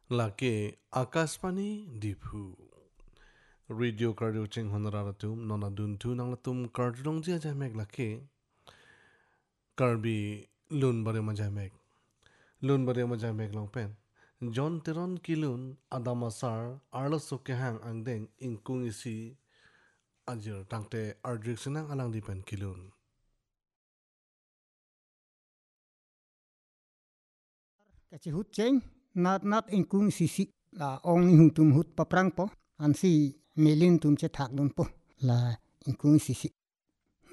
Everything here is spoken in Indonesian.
lake Akashvani Diphu radio cardio cheng honaratum nona dun tu nang latum cardong jia jamek lake karbi lun bare majamek long pen John Teron Kilun Adamasar Arlo Sokehang Angdeng Ingkung isi Ajir tangte Ardrik Senang Alang Dipen Kilun Kaci hut ceng nat ingkung sisi la ong ni hung tum hut paprang po ansi melin tum ce thak don po la ingkung sisi